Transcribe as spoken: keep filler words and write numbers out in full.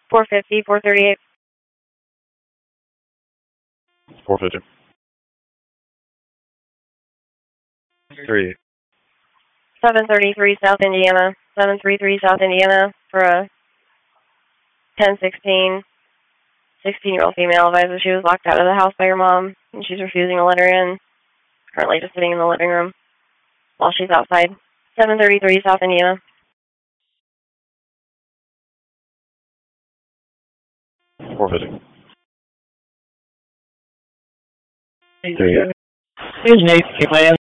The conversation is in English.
four fifty, four thirty-eight. four fifty. Three. seven thirty-three South Indiana. seven thirty-three South Indiana for a ten sixteen. sixteen-year-old female advises she was locked out of the house by her mom, and she's refusing to let her in. Currently just sitting in the living room while she's outside. seven thirty-three South Indiana. four fifty. Three. Here's Nate. Can I